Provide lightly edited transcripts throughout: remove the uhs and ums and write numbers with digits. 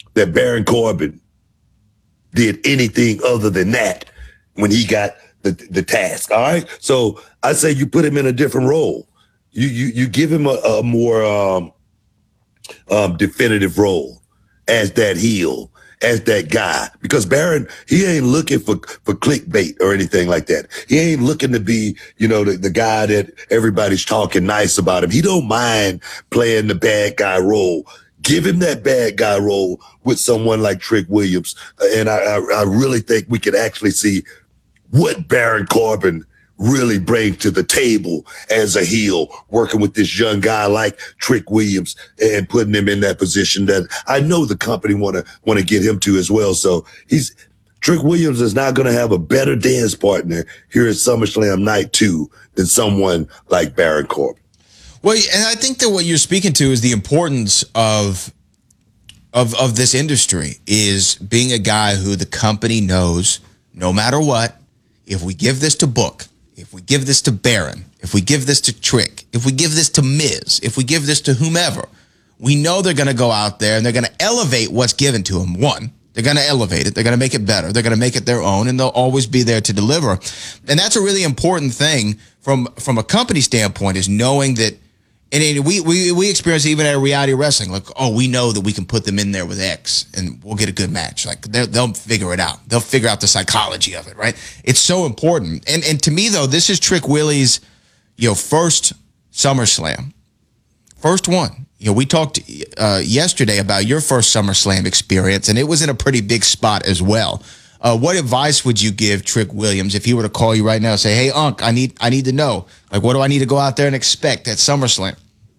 that Baron Corbin did anything other than that when he got the task. All right. So I say you put him in a different role. You give him a more definitive role as that heel, as that guy, because Baron, he ain't looking for clickbait or anything like that. He ain't looking to be, the guy that everybody's talking nice about him. He don't mind playing the bad guy role. Give him that bad guy role with someone like Trick Williams. And I really think we could actually see what Baron Corbin really brings to the table as a heel, working with this young guy like Trick Williams and putting him in that position that I know the company want to get him to as well. So Trick Williams is not going to have a better dance partner here at SummerSlam Night 2 than someone like Baron Corbin. Well, and I think that what you're speaking to is the importance of this industry, is being a guy who the company knows no matter what, if we give this to Book, if we give this to Baron, if we give this to Trick, if we give this to Miz, if we give this to whomever, we know they're going to go out there and they're going to elevate what's given to them. One, they're going to elevate it. They're going to make it better. They're going to make it their own, and they'll always be there to deliver. And that's a really important thing from a company standpoint, is knowing that. And we experience even at reality wrestling, like, oh, we know that we can put them in there with X and we'll get a good match. Like, they'll figure it out. They'll figure out the psychology of it, right? It's so important. And to me, though, this is Trick Willie's, first SummerSlam. First one. We talked yesterday about your first SummerSlam experience, and it was in a pretty big spot as well. What advice would you give Trick Williams if he were to call you right now and say, hey, Unc, I need to know, like, what do I need to go out there and expect at SummerSlam?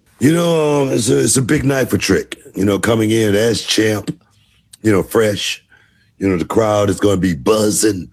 It's a big night for Trick, coming in as champ, fresh, the crowd is going to be buzzing.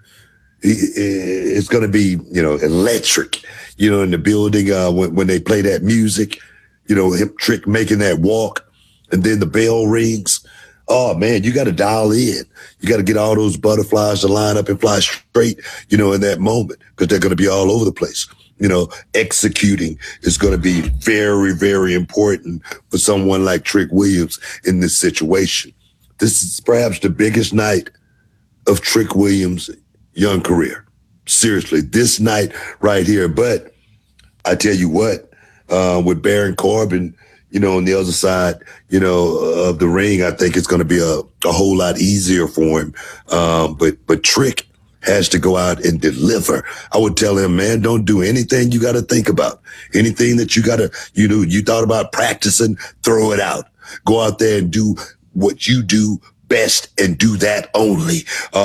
It's going to be, electric, in the building when they play that music, him Trick making that walk, and then the bell rings. Oh, man, you got to dial in. You got to get all those butterflies to line up and fly straight, in that moment, because they're going to be all over the place. Executing is going to be very, very important for someone like Trick Williams in this situation. This is perhaps the biggest night of Trick Williams' young career. Seriously, this night right here. But I tell you what, with Baron Corbin, on the other side, of the ring, I think it's going to be a whole lot easier for him. But Trick has to go out and deliver. I would tell him, man, don't do anything you got to think about. Anything that you got to, you thought about practicing, throw it out. Go out there and do what you do best and do that only.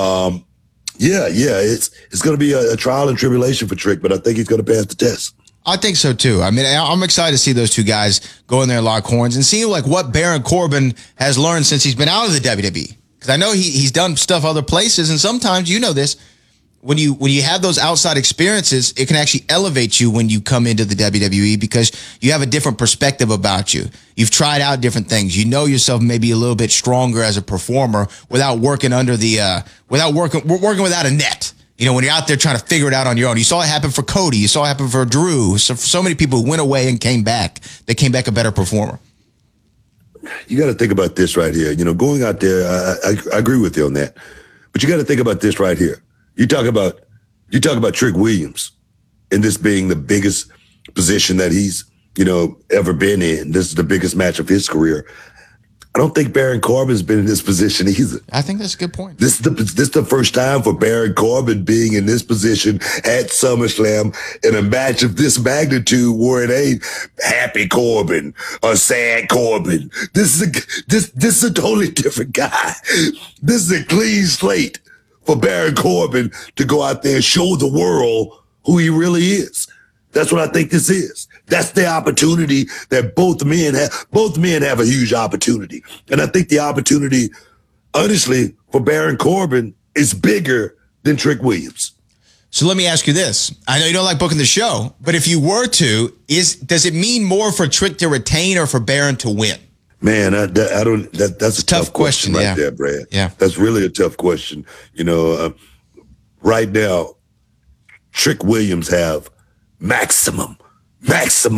It's going to be a trial and tribulation for Trick, but I think he's going to pass the test. I think so too. I mean, I'm excited to see those two guys go in there and lock horns and see like what Baron Corbin has learned since he's been out of the WWE. Because I know he's done stuff other places, and sometimes this, when you have those outside experiences, it can actually elevate you when you come into the WWE, because you have a different perspective about you. You've tried out different things. You know yourself maybe a little bit stronger as a performer without working under the working without a net. When you're out there trying to figure it out on your own. You saw it happen for Cody. You saw it happen for Drew. So many people who went away and came back. They came back a better performer. You got to think about this right here. Going out there, I agree with you on that. But you got to think about this right here. You talk about Trick Williams and this being the biggest position that he's, ever been in. This is the biggest match of his career. I don't think Baron Corbin's been in this position either. I think that's a good point. This is the first time for Baron Corbin being in this position at SummerSlam in a match of this magnitude, where it ain't happy Corbin or sad Corbin. This is a totally different guy. This is a clean slate for Baron Corbin to go out there and show the world who he really is. That's what I think this is. That's the opportunity that both men have. Both men have a huge opportunity. And I think the opportunity, honestly, for Baron Corbin is bigger than Trick Williams. So let me ask you this. I know you don't like booking the show, but if you were to, does it mean more for Trick to retain or for Baron to win? Man, I don't. That's a tough question right there, Brad. Yeah, that's really a tough question. Right now, Trick Williams have maximum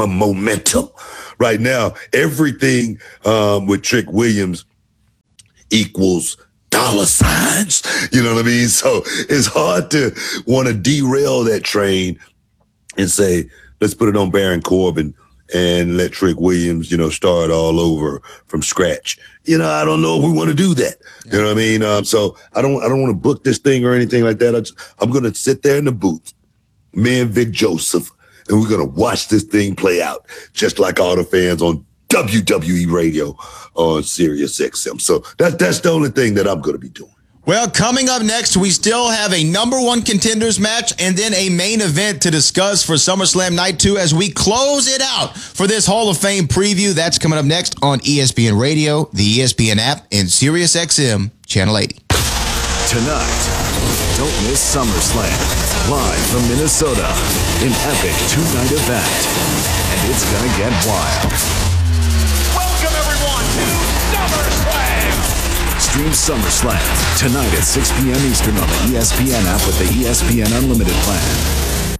momentum. Right now, everything with Trick Williams equals dollar signs. You know what I mean? So it's hard to want to derail that train and say, let's put it on Baron Corbin and let Trick Williams, start all over from scratch. I don't know if we want to do that. You know what I mean? So I don't want to book this thing or anything like that. I'm going to sit there in the booth, me and Vic Joseph, and we're going to watch this thing play out, just like all the fans on WWE radio on Sirius XM. So that's the only thing that I'm going to be doing. Well, coming up next, we still have a number one contenders match and then a main event to discuss for SummerSlam Night 2 as we close it out for this Hall of Fame preview. That's coming up next on ESPN Radio, the ESPN app, and Sirius XM Channel 80. Tonight, don't miss SummerSlam, live from Minnesota, an epic two-night event, and it's gonna get wild. Welcome everyone to SummerSlam! Stream SummerSlam tonight at 6 p.m. Eastern on the ESPN app with the ESPN Unlimited plan.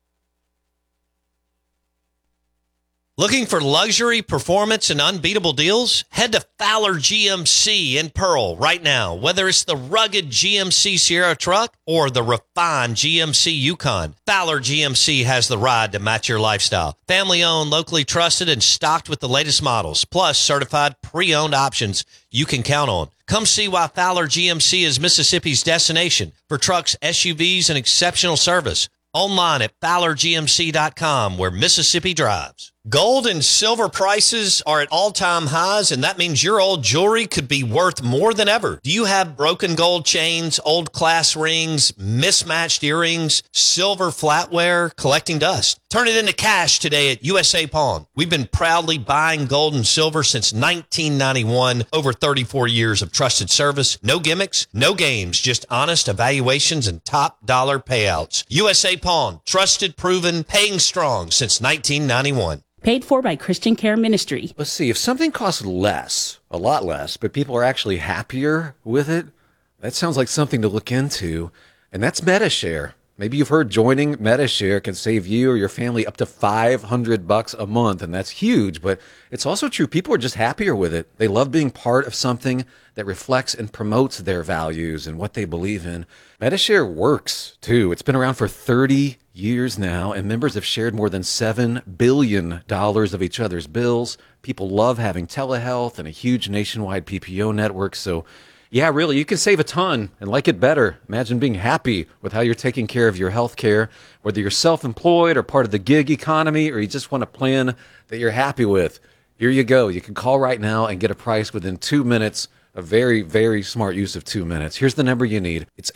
Looking for luxury, performance, and unbeatable deals? Head to Fowler GMC in Pearl right now. Whether it's the rugged GMC Sierra truck or the refined GMC Yukon, Fowler GMC has the ride to match your lifestyle. Family-owned, locally trusted, and stocked with the latest models, plus certified pre-owned options you can count on. Come see why Fowler GMC is Mississippi's destination for trucks, SUVs, and exceptional service. Online at FowlerGMC.com, where Mississippi drives. Gold and silver prices are at all-time highs, and that means your old jewelry could be worth more than ever. Do you have broken gold chains, old class rings, mismatched earrings, silver flatware, collecting dust? Turn it into cash today at USA Pawn. We've been proudly buying gold and silver since 1991, over 34 years of trusted service. No gimmicks, no games, just honest evaluations and top dollar payouts. USA Pawn, trusted, proven, paying strong since 1991. Paid for by Christian Care Ministry. Let's see, if something costs less, a lot less, but people are actually happier with it, that sounds like something to look into, and that's MediShare. Maybe you've heard joining MediShare can save you or your family up to $500 a month, and that's huge, but it's also true. People are just happier with it. They love being part of something that reflects and promotes their values and what they believe in. MediShare works, too. It's been around for 30 years now, and members have shared more than $7 billion of each other's bills. People love having telehealth and a huge nationwide PPO network, so yeah, really, you can save a ton and like it better. Imagine being happy with how you're taking care of your health care, whether you're self-employed or part of the gig economy, or you just want a plan that you're happy with. Here you go. You can call right now and get a price within 2 minutes. A very, very smart use of 2 minutes. Here's the number you need. It's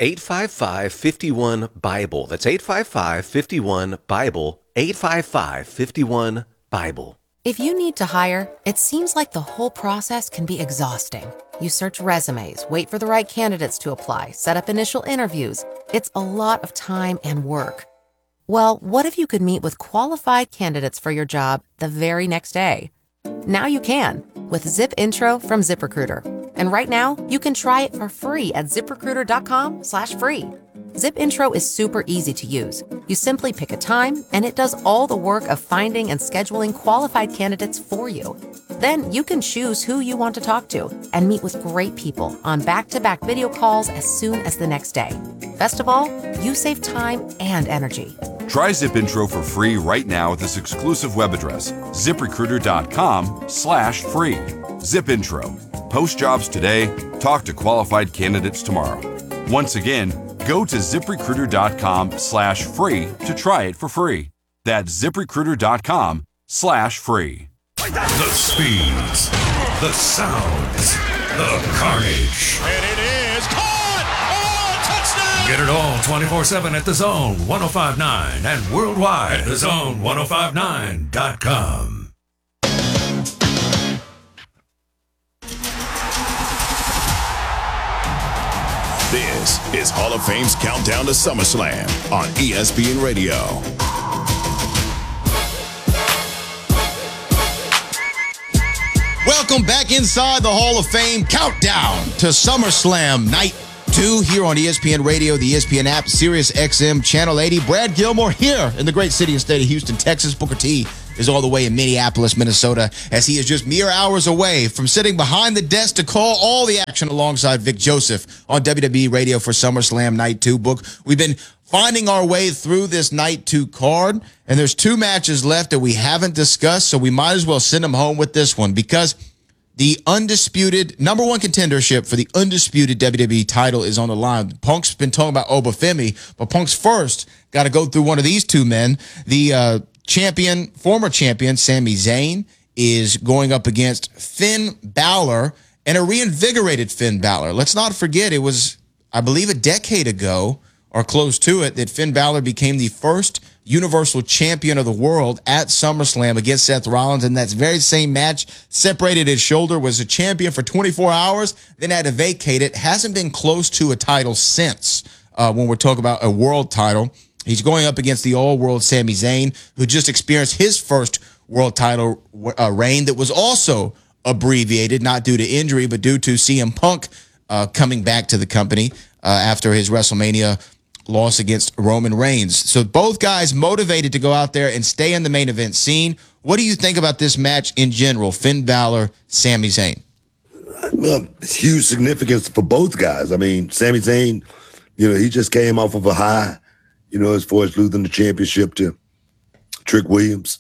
855-51-BIBLE. That's 855-51-BIBLE. 855-51-BIBLE. If you need to hire, it seems like the whole process can be exhausting. You search resumes, wait for the right candidates to apply, set up initial interviews. It's a lot of time and work. Well, what if you could meet with qualified candidates for your job the very next day? Now you can with Zip Intro from ZipRecruiter. And right now, you can try it for free at ZipRecruiter.com/free. Zip Intro is super easy to use. You simply pick a time, and it does all the work of finding and scheduling qualified candidates for you. Then you can choose who you want to talk to and meet with great people on back-to-back video calls as soon as the next day. Best of all, you save time and energy. Try Zip Intro for free right now with this exclusive web address, ZipRecruiter.com/free. Zip Intro. Post jobs today, talk to qualified candidates tomorrow. Once again, go to ZipRecruiter.com/free to try it for free. That's ZipRecruiter.com/free. The speeds, the sounds, the carnage. And it is caught! Oh, touchdown! Get it all 24/7 at DAZN 105.9 and worldwide at DAZN1059.com. This is Hall of Fame's Countdown to SummerSlam on ESPN Radio. Welcome back inside the Hall of Fame countdown to SummerSlam Night 2 here on ESPN Radio, the ESPN app, Sirius XM Channel 80. Brad Gilmore here in the great city and state of Houston, Texas. Booker T is all the way in Minneapolis, Minnesota, as he is just mere hours away from sitting behind the desk to call all the action alongside Vic Joseph on WWE Radio for SummerSlam Night 2. Book, we've been finding our way through this Night 2 card, and there's 2 matches left that we haven't discussed, so we might as well send them home with this one, because the undisputed number 1 contendership for the undisputed WWE title is on the line. Punk's been talking about Obafemi, but Punk's first got to go through one of these 2 men. The former champion, Sami Zayn, is going up against Finn Balor, and a reinvigorated Finn Balor. Let's not forget, it was, I believe, a decade ago, or close to it, that Finn Balor became the first Universal Champion of the world at SummerSlam against Seth Rollins. In that very same match, separated his shoulder, was a champion for 24 hours, then had to vacate it. Hasn't been close to a title since, when we're talking about a world title. He's going up against the all-world Sami Zayn, who just experienced his first world title reign that was also abbreviated, not due to injury, but due to CM Punk coming back to the company after his WrestleMania loss against Roman Reigns. So both guys motivated to go out there and stay in the main event scene. What do you think about this match in general, Finn Balor, Sami Zayn? Well, huge significance for both guys. I mean, Sami Zayn, he just came off of a high, as far as losing the championship to Trick Williams.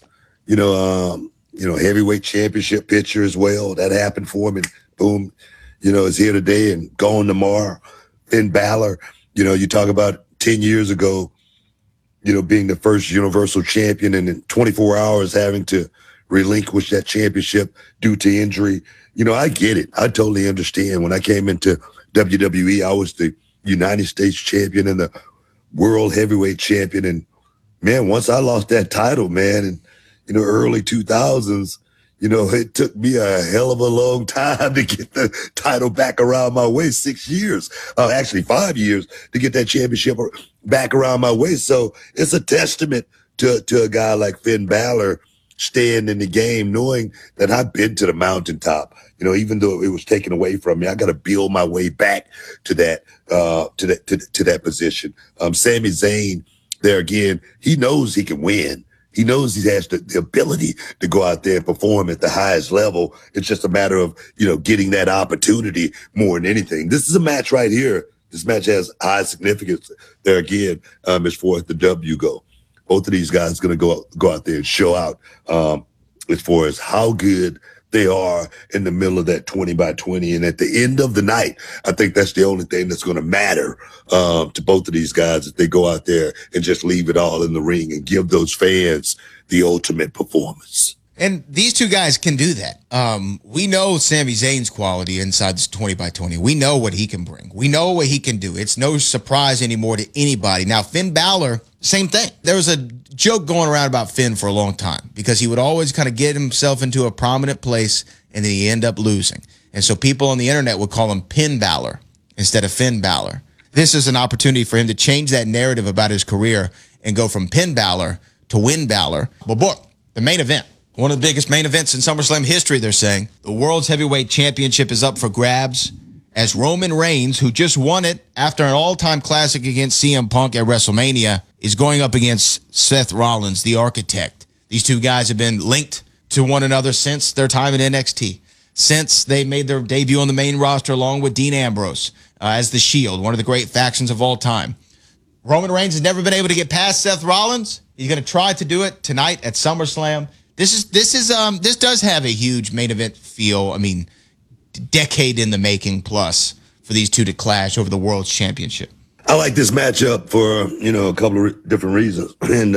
Heavyweight championship picture as well. That happened for him, and boom, is here today and gone tomorrow. Finn Balor, you talk about 10 years ago, being the first Universal Champion, and in 24 hours having to relinquish that championship due to injury. I get it. I totally understand. When I came into WWE, I was the United States champion and the world heavyweight champion. And man, once I lost that title, man, in early 2000s, it took me a hell of a long time to get the title back around my waist. 6 years, actually 5 years, to get that championship back around my waist. So it's a testament to a guy like Finn Balor staying in the game, knowing that I've been to the mountaintop. Even though it was taken away from me, I got to build my way back to that position. Sami Zayn, there again, he knows he can win. He knows he has the ability to go out there and perform at the highest level. It's just a matter of, getting that opportunity more than anything. This is a match right here. This match has high significance there again, as far as the W go. Both of these guys are going to go out there and show out, as far as how good they are in the middle of that 20 by 20. And at the end of the night, I think that's the only thing that's going to matter to both of these guys, if they go out there and just leave it all in the ring and give those fans the ultimate performance. And these 2 guys can do that. We know Sami Zayn's quality inside this 20 by 20. We know what he can bring. We know what he can do. It's no surprise anymore to anybody. Now, Finn Balor, same thing. There was a joke going around about Finn for a long time, because he would always kind of get himself into a prominent place and then he'd end up losing. And so people on the internet would call him Pin Balor instead of Finn Balor. This is an opportunity for him to change that narrative about his career and go from Pin Balor to Win Balor. But boy, the main event, one of the biggest main events in SummerSlam history, they're saying. The World's Heavyweight Championship is up for grabs as Roman Reigns, who just won it after an all-time classic against CM Punk at WrestleMania, is going up against Seth Rollins, the Architect. These 2 guys have been linked to one another since their time in NXT, since they made their debut on the main roster along with Dean Ambrose as the Shield, one of the great factions of all time. Roman Reigns has never been able to get past Seth Rollins. He's going to try to do it tonight at SummerSlam. This does have a huge main event feel. I mean, decade in the making plus for these 2 to clash over the World's Championship. I like this matchup for, a couple of different reasons. And,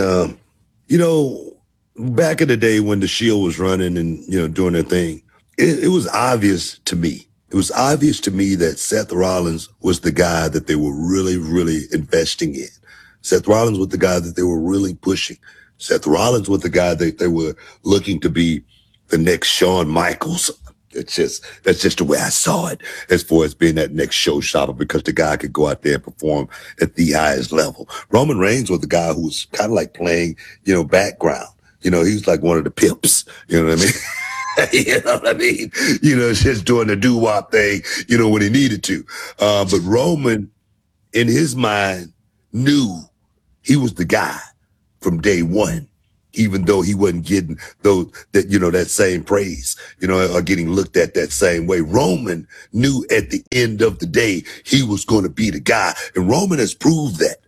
back in the day when the Shield was running and, doing their thing, it was obvious to me. It was obvious to me that Seth Rollins was the guy that they were really, really investing in. Seth Rollins was the guy that they were really pushing. Seth Rollins was the guy that they were looking to be the next Shawn Michaels. That's just the way I saw it, as far as being that next showstopper, because the guy could go out there and perform at the highest level. Roman Reigns was the guy who was kind of like playing, background. He was like one of the pimps. You know what I mean? You know what I mean? Just doing the doo-wop thing, when he needed to. But Roman, in his mind, knew he was the guy from day one. even though he wasn't getting that same praise, or getting looked at that same way. Roman knew at the end of the day he was going to be the guy, and Roman has proved that.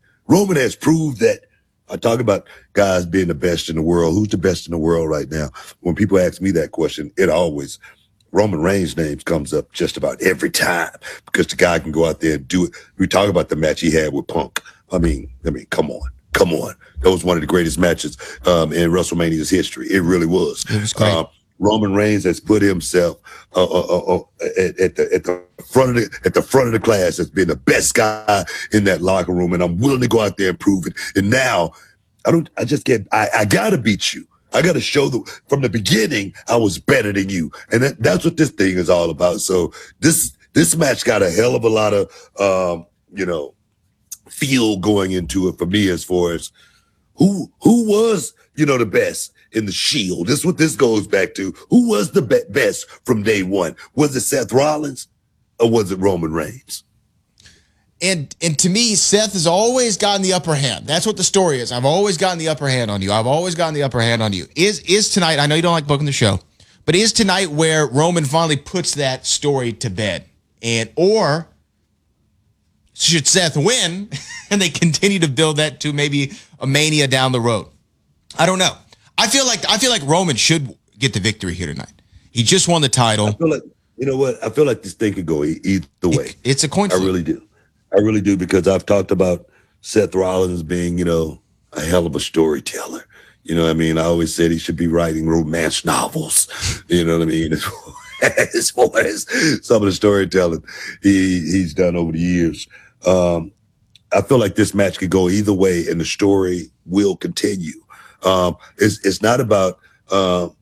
I talk about guys being the best in the world. Who's the best in the world right now? When people ask me that question, it always Roman Reigns' name comes up just about every time, because the guy can go out there and do it. We talk about the match he had with Punk. I mean, come on. That was one of the greatest matches in WrestleMania's history. It really was. It was great. Roman Reigns has put himself at the front of the class as being the best guy in that locker room, and I'm willing to go out there and prove it. And now, I gotta beat you. I gotta show from the beginning I was better than you, and that's what this thing is all about. So this match got a hell of a lot of feel going into it for me, as far as who was the best in the Shield. This is what this goes back to. Who was the best from day one? Was it Seth Rollins or was it Roman Reigns? And to me, Seth has always gotten the upper hand. That's what the story is. I've always gotten the upper hand on you. Is tonight, I know you don't like booking the show, but is tonight where Roman finally puts that story to bed? Or should Seth win and they continue to build that to maybe a Mania down the road? I don't know. I feel like Roman should get the victory here tonight. He just won the title. I feel like, you know what? I feel like this thing could go either way. It's a coin flip. I really do, because I've talked about Seth Rollins being, a hell of a storyteller. You know what I mean? I always said he should be writing romance novels. You know what I mean? As far as some of the storytelling he's done over the years. I feel like this match could go either way, and the story will continue. It's not about who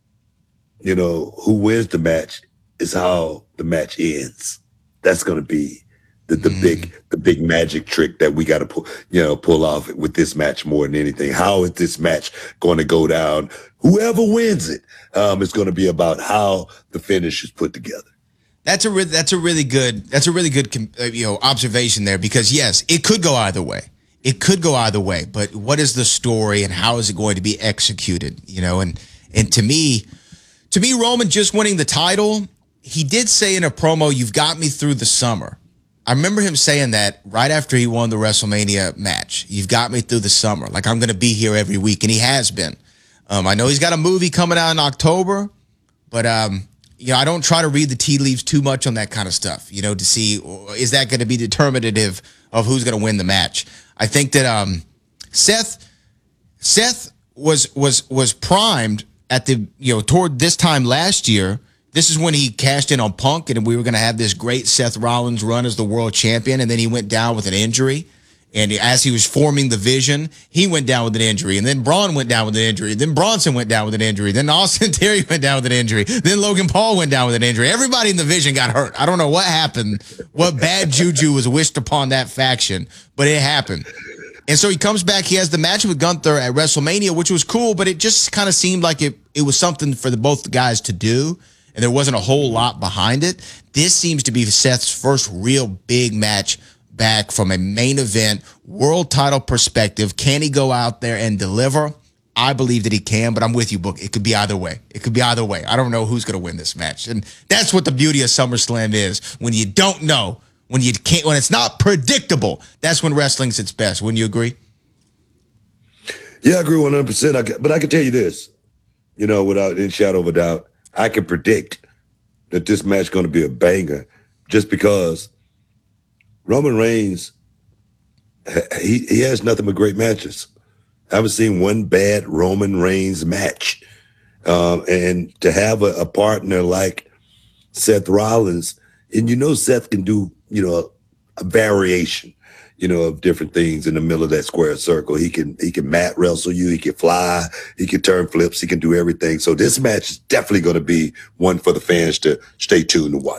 wins the match. It's how the match ends. That's going to be the big magic trick that we got to pull off with this match more than anything. How is this match going to go down? Whoever wins it, it's going to be about how the finish is put together. That's a really good observation there, because yes, it could go either way. But what is the story and how is it going to be executed? And to me, Roman just winning the title, he did say in a promo, "You've got me through the summer." I remember him saying that right after he won the WrestleMania match. "You've got me through the summer. Like, I'm going to be here every week." And he has been. I know he's got a movie coming out in October, but I don't try to read the tea leaves too much on that kind of stuff, to see, is that going to be determinative of who's going to win the match. I think that Seth was primed at the toward this time last year. This is when he cashed in on Punk, and we were going to have this great Seth Rollins run as the world champion, and then he went down with an injury. And as he was forming the vision, he went down with an injury. And then Braun went down with an injury. Then Bronson went down with an injury. Then Austin Theory went down with an injury. Then Logan Paul went down with an injury. Everybody in the vision got hurt. I don't know what happened, what bad juju was wished upon that faction, but it happened. And so he comes back. He has the match with Gunther at WrestleMania, which was cool, but it just kind of seemed like it was something for both the guys to do, and there wasn't a whole lot behind it. This seems to be Seth's first real big match back from a main event world title perspective. Can he go out there and deliver? I believe that he can, but I'm with you, Book. It could be either way. I don't know who's going to win this match. And that's what the beauty of SummerSlam is. When you don't know, when it's not predictable, that's when wrestling's its best. Wouldn't you agree? Yeah, I agree 100%. But I can tell you this, without any shadow of a doubt, I can predict that this match is going to be a banger, just because Roman Reigns, he has nothing but great matches. I haven't seen one bad Roman Reigns match. And to have a partner like Seth Rollins, and Seth can do, a variation, of different things in the middle of that square circle. He can mat wrestle you, he can fly, he can turn flips, he can do everything. So this match is definitely going to be one for the fans to stay tuned to watch.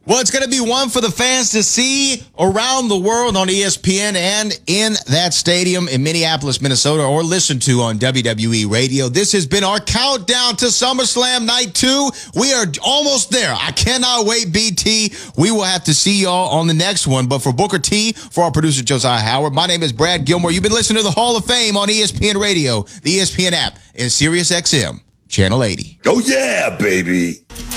Well, it's going to be one for the fans to see around the world on ESPN and in that stadium in Minneapolis, Minnesota, or listen to on WWE Radio. This has been our countdown to SummerSlam Night 2. We are almost there. I cannot wait, BT. We will have to see y'all on the next one. But for Booker T, for our producer Josiah Howard, my name is Brad Gilmore. You've been listening to the Hall of Fame on ESPN Radio, the ESPN app, and SiriusXM, Channel 80. Oh, yeah, baby.